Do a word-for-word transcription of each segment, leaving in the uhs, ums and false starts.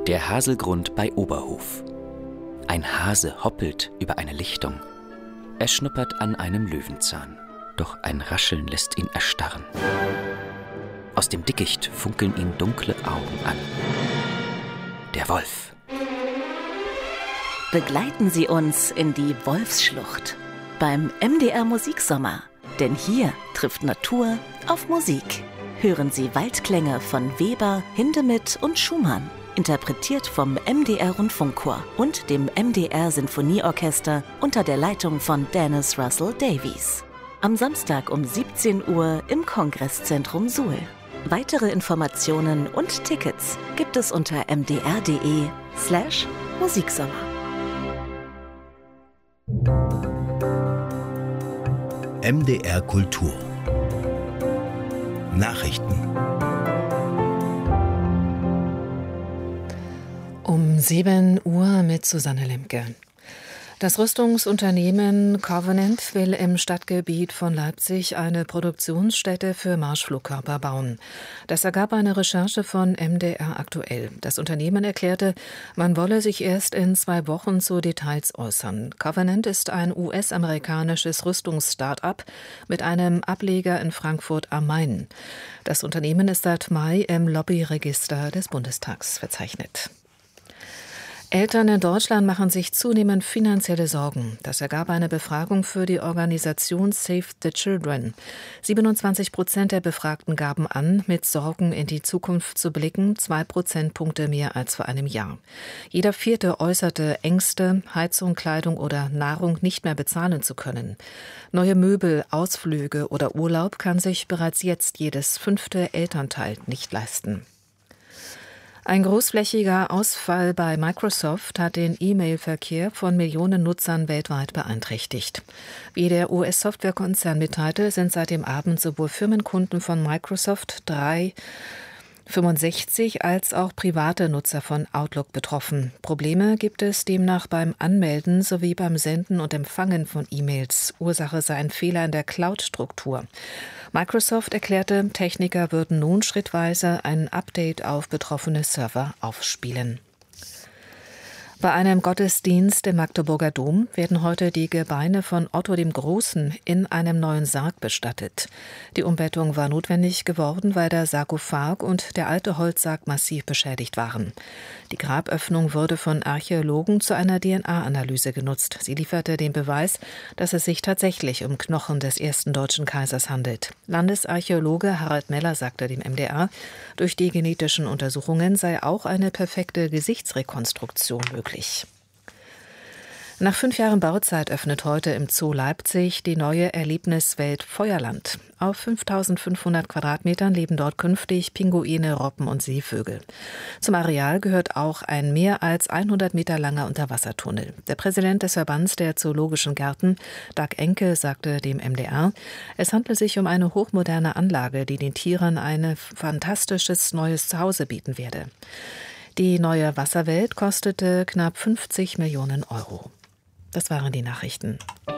Der Haselgrund bei Oberhof. Ein Hase hoppelt über eine Lichtung. Er schnuppert an einem Löwenzahn, doch ein Rascheln lässt ihn erstarren. Aus dem Dickicht funkeln ihn dunkle Augen an. Der Wolf. Begleiten Sie uns in die Wolfsschlucht beim M D R Musiksommer. Denn hier trifft Natur auf Musik. Hören Sie Waldklänge von Weber, Hindemith und Schumann. Interpretiert vom M D R Rundfunkchor und dem M D R Sinfonieorchester unter der Leitung von Dennis Russell Davies. Am Samstag um siebzehn Uhr im Kongresszentrum Suhl. Weitere Informationen und Tickets gibt es unter mdr.de slash Musiksommer. M D R Kultur Nachrichten. Um sieben Uhr mit Susanne Lemke. Das Rüstungsunternehmen Covenant will im Stadtgebiet von Leipzig eine Produktionsstätte für Marschflugkörper bauen. Das ergab eine Recherche von M D R aktuell. Das Unternehmen erklärte, man wolle sich erst in zwei Wochen zu Details äußern. Covenant ist ein U S-amerikanisches Rüstungs-Start-up mit einem Ableger in Frankfurt am Main. Das Unternehmen ist seit Mai im Lobbyregister des Bundestags verzeichnet. Eltern in Deutschland machen sich zunehmend finanzielle Sorgen. Das ergab eine Befragung für die Organisation Save the Children. siebenundzwanzig Prozent der Befragten gaben an, mit Sorgen in die Zukunft zu blicken, zwei Prozentpunkte mehr als vor einem Jahr. Jeder Vierte äußerte Ängste, Heizung, Kleidung oder Nahrung nicht mehr bezahlen zu können. Neue Möbel, Ausflüge oder Urlaub kann sich bereits jetzt jedes fünfte Elternteil nicht leisten. Ein großflächiger Ausfall bei Microsoft hat den E-Mail-Verkehr von Millionen Nutzern weltweit beeinträchtigt. Wie der U S-Softwarekonzern mitteilte, sind seit dem Abend sowohl Firmenkunden von Microsoft dreihundertfünfundsechzig als auch private Nutzer von Outlook betroffen. Probleme gibt es demnach beim Anmelden sowie beim Senden und Empfangen von E-Mails. Ursache sei ein Fehler in der Cloud-Struktur. Microsoft erklärte, Techniker würden nun schrittweise ein Update auf betroffene Server aufspielen. Bei einem Gottesdienst im Magdeburger Dom werden heute die Gebeine von Otto dem Großen in einem neuen Sarg bestattet. Die Umbettung war notwendig geworden, weil der Sarkophag und der alte Holzsarg massiv beschädigt waren. Die Graböffnung wurde von Archäologen zu einer D N A-Analyse genutzt. Sie lieferte den Beweis, dass es sich tatsächlich um Knochen des ersten deutschen Kaisers handelt. Landesarchäologe Harald Meller sagte dem M D R, durch die genetischen Untersuchungen sei auch eine perfekte Gesichtsrekonstruktion möglich. Nach fünf Jahren Bauzeit öffnet heute im Zoo Leipzig die neue Erlebniswelt Feuerland. Auf fünftausendfünfhundert Quadratmetern leben dort künftig Pinguine, Robben und Seevögel. Zum Areal gehört auch ein mehr als hundert Meter langer Unterwassertunnel. Der Präsident des Verbands der Zoologischen Gärten, Dag Enke, sagte dem M D R, es handle sich um eine hochmoderne Anlage, die den Tieren ein fantastisches neues Zuhause bieten werde. Die neue Wasserwelt kostete knapp fünfzig Millionen Euro. Das waren die Nachrichten.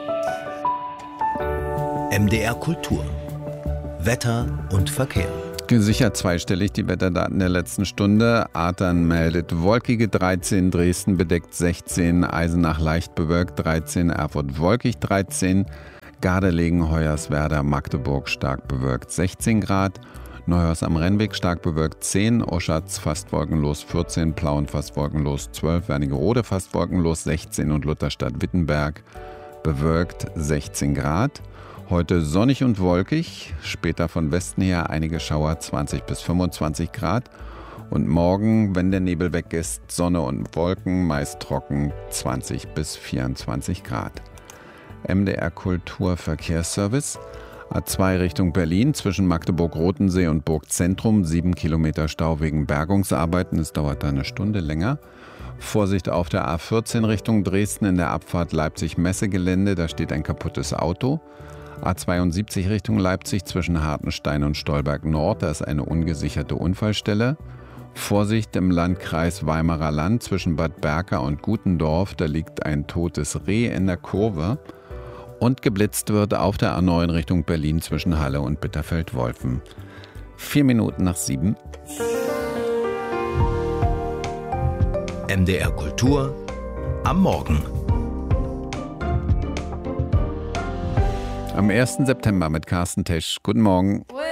M D R Kultur. Wetter und Verkehr. Gesichert zweistellig die Wetterdaten der letzten Stunde. Artern meldet wolkige dreizehn, Dresden bedeckt sechzehn, Eisenach leicht bewölkt dreizehn, Erfurt wolkig dreizehn, Gardelegen, Hoyerswerda, Magdeburg stark bewölkt sechzehn Grad, Neuhaus am Rennweg stark bewölkt zehn, Oschatz fast wolkenlos vierzehn, Plauen fast wolkenlos zwölf, Wernigerode fast wolkenlos sechzehn und Lutherstadt-Wittenberg bewölkt sechzehn Grad. Heute sonnig und wolkig, später von Westen her einige Schauer zwanzig bis fünfundzwanzig Grad. Und morgen, wenn der Nebel weg ist, Sonne und Wolken, meist trocken zwanzig bis vierundzwanzig Grad. M D R Kulturverkehrsservice. A zwei Richtung Berlin zwischen Magdeburg-Rotensee und Burgzentrum, sieben Kilometer Stau wegen Bergungsarbeiten. Es dauert eine Stunde länger. Vorsicht auf der A vierzehn Richtung Dresden in der Abfahrt Leipzig-Messegelände, da steht ein kaputtes Auto. A zweiundsiebzig Richtung Leipzig zwischen Hartenstein und Stolberg Nord, da ist eine ungesicherte Unfallstelle. Vorsicht im Landkreis Weimarer Land zwischen Bad Berka und Gutendorf, da liegt ein totes Reh in der Kurve. Und geblitzt wird auf der A neun Richtung Berlin zwischen Halle und Bitterfeld-Wolfen. Vier Minuten nach sieben. M D R Kultur am Morgen. Am ersten September mit Carsten Tesch. Guten Morgen.